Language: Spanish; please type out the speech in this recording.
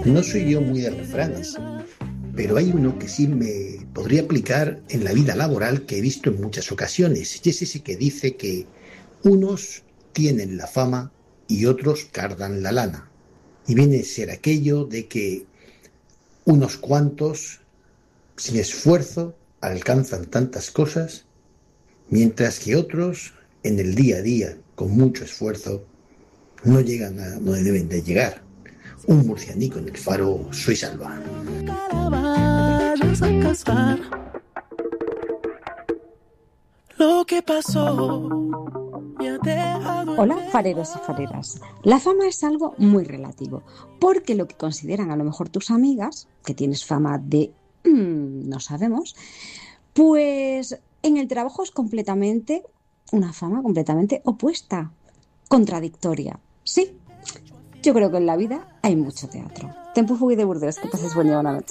No soy yo muy de refranes, pero hay uno que sí me podría aplicar en la vida laboral que he visto en muchas ocasiones, y es ese que dice que unos tienen la fama y otros cardan la lana. Y viene a ser aquello de que unos cuantos, sin esfuerzo, alcanzan tantas cosas, mientras que otros, en el día a día, con mucho esfuerzo, no llegan a donde deben de llegar. Un murcianico en el faro, soy Salva. Lo que pasó me ha dejado Hola, fareros y fareras. La fama es algo muy relativo, porque lo que consideran a lo mejor tus amigas, que tienes fama de no sabemos, pues en el trabajo es completamente una fama completamente opuesta, contradictoria. Sí, yo creo que en la vida hay mucho teatro. Tempo fugui de Burdeos, que pases buen día, buena noche.